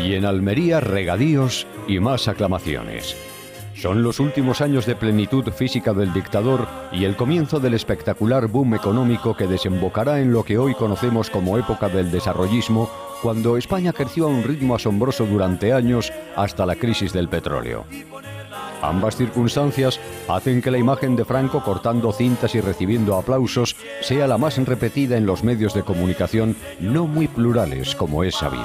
Y en Almería, regadíos y más aclamaciones. Son los últimos años de plenitud física del dictador y el comienzo del espectacular boom económico que desembocará en lo que hoy conocemos como época del desarrollismo, cuando España creció a un ritmo asombroso durante años hasta la crisis del petróleo. Ambas circunstancias hacen que la imagen de Franco cortando cintas y recibiendo aplausos sea la más repetida en los medios de comunicación no muy plurales como es sabido.